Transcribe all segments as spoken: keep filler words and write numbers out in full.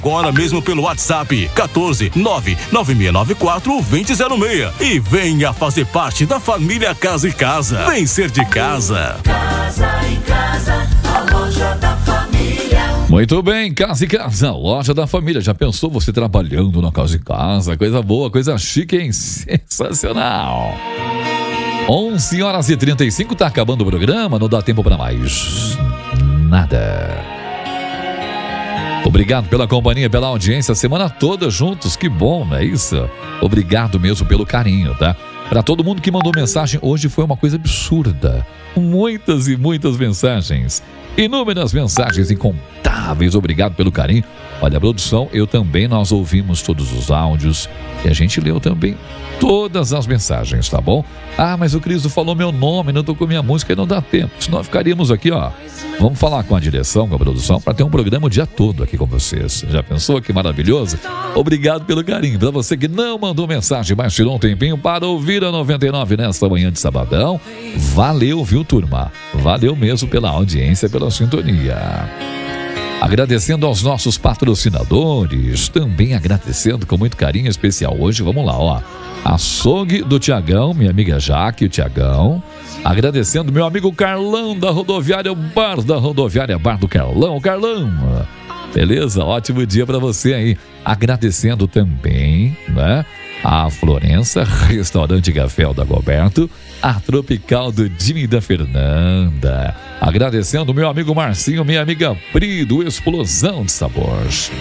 Agora mesmo pelo WhatsApp quatorze nove nove seis nove quatro dois zero zero seis e venha fazer parte da família Casa e Casa. Vem ser de casa. Casa e Casa, a loja da família. Muito bem, Casa e Casa, loja da família. Já pensou você trabalhando na Casa e Casa? Coisa boa, coisa chique, hein? Sensacional. onze horas e trinta e cinco, tá acabando o programa, não dá tempo para mais nada. Obrigado pela companhia, pela audiência, a semana toda juntos, que bom, não é isso? Obrigado mesmo pelo carinho, tá? Para todo mundo que mandou mensagem, hoje foi uma coisa absurda. Muitas e muitas mensagens, inúmeras mensagens incontáveis, obrigado pelo carinho. Olha, produção, eu também, nós ouvimos todos os áudios e a gente leu também todas as mensagens, tá bom? Ah, mas o Cristo falou meu nome, não tocou minha música e não dá tempo, senão ficaríamos aqui, ó. Vamos falar com a direção, com a produção, para ter um programa o dia todo aqui com vocês. Já pensou que maravilhoso? Obrigado pelo carinho. Para você que não mandou mensagem, mas tirou um tempinho para ouvir a noventa e nove nesta manhã de sabadão, valeu, viu, turma? Valeu mesmo pela audiência, pela sintonia. Agradecendo aos nossos patrocinadores, também agradecendo com muito carinho especial hoje, vamos lá, ó. Açougue do Tiagão, minha amiga Jaque, o Tiagão. Agradecendo meu amigo Carlão da rodoviária Bar da rodoviária Bar do Carlão, Carlão. Beleza? Ótimo dia pra você aí. Agradecendo também, né? A Florença, Restaurante Café da Goberto, a Tropical do Jimmy da Fernanda. Agradecendo meu amigo Marcinho, minha amiga Pri do Explosão de Sabores.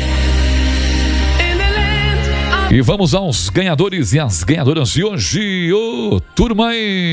E vamos aos ganhadores e as ganhadoras de hoje. Ô, turma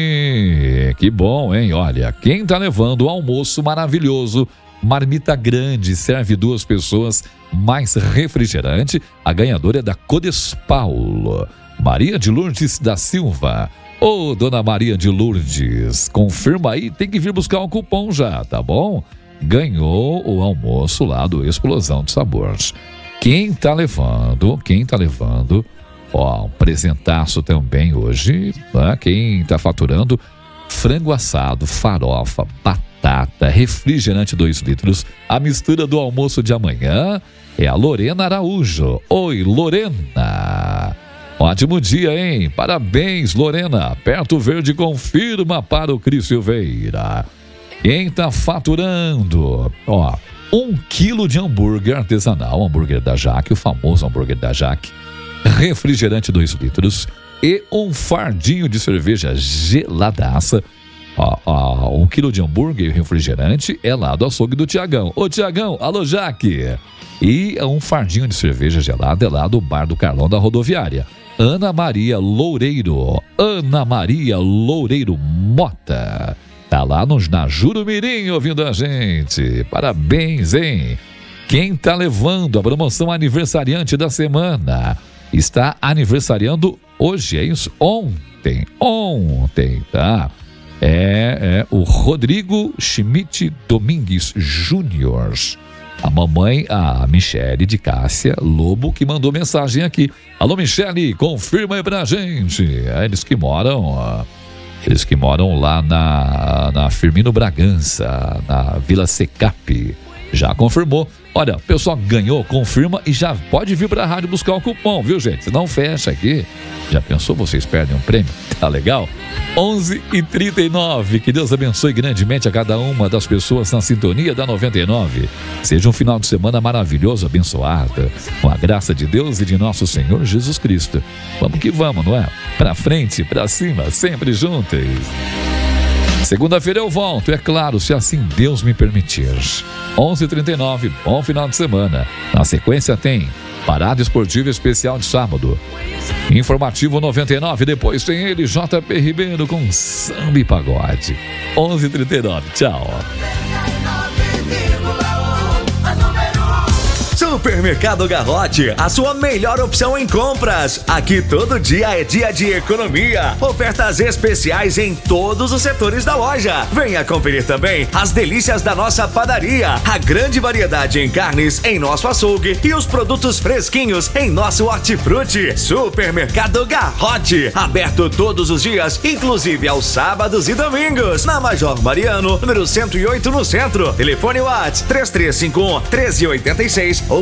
aí! Que bom, hein? Olha, quem tá levando o almoço maravilhoso, marmita grande, serve duas pessoas, mais refrigerante, a ganhadora é da Codespaulo, Maria de Lourdes da Silva. Ô, dona Maria de Lourdes, confirma aí, tem que vir buscar um cupom já, tá bom? Ganhou o almoço lá do Explosão de Sabores. Quem tá levando, quem tá levando, ó, um presentaço também hoje, né? Quem tá faturando frango assado, farofa, batata, refrigerante dois litros, a mistura do almoço de amanhã é a Lorena Araújo. Oi, Lorena! Ótimo dia, hein? Parabéns, Lorena. Perto Verde confirma para o Cris Silveira. Quem tá faturando, ó, um quilo de hambúrguer artesanal, hambúrguer da Jaque, o famoso hambúrguer da Jaque, refrigerante dois litros e um fardinho de cerveja geladaça. Ó, ó, um quilo de hambúrguer e refrigerante é lá do açougue do Tiagão. Ô Tiagão, alô Jaque. E um fardinho de cerveja gelada é lá do Bar do Carlão da rodoviária. Ana Maria Loureiro, Ana Maria Loureiro Mota. Tá lá no, na Jurumirim ouvindo a gente. Parabéns, hein? Quem tá levando a promoção aniversariante da semana está aniversariando hoje, é isso? Ontem, ontem, tá? É, é o Rodrigo Schmidt Domingues Júnior. A mamãe, a Michele de Cássia Lobo, que mandou mensagem aqui. Alô, Michele, confirma aí pra gente. É eles que moram... Ó, Eles que moram lá na, na Firmino Bragança, na Vila Secap. Já confirmou. Olha, o pessoal ganhou, confirma e já pode vir pra rádio buscar o cupom, viu, gente? Se não fecha aqui. Já pensou, vocês perdem um prêmio? Tá legal? onze e trinta e nove. Que Deus abençoe grandemente a cada uma das pessoas na sintonia da noventa e nove. Seja um final de semana maravilhoso, abençoado, com a graça de Deus e de nosso Senhor Jesus Cristo. Vamos que vamos, não é? Pra frente, pra cima, sempre juntos. Segunda-feira eu volto, é claro, se assim Deus me permitir. onze e trinta e nove, bom final de semana. Na sequência tem Parada Esportiva Especial de sábado. Informativo noventa e nove, depois tem ele, J P Ribeiro com samba e pagode. onze e trinta e nove, tchau. Supermercado Garrote, a sua melhor opção em compras. Aqui todo dia é dia de economia. Ofertas especiais em todos os setores da loja. Venha conferir também as delícias da nossa padaria. A grande variedade em carnes em nosso açougue e os produtos fresquinhos em nosso hortifruti. Supermercado Garrote, aberto todos os dias, inclusive aos sábados e domingos. Na Major Mariano, número cento e oito no centro. Telefone WhatsApp três três cinco um, um três oito seis ou